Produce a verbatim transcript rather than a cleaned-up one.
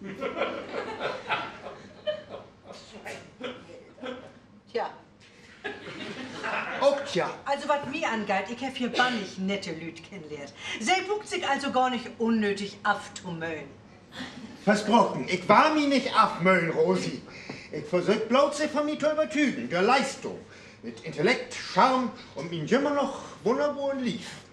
Tja. Auch tja. Also, was mir angeht, ich hab hier bannig nette Lüd kennenlernt. Sie bucht sich also gar nicht unnötig aufzumöhn. Versprochen, ich war mi nicht abmöhn, Rosi. Ich versuch bloß sie von mir zu übertügen, der Leistung. Mit Intellekt, Charme und min immer noch wunderbar lief.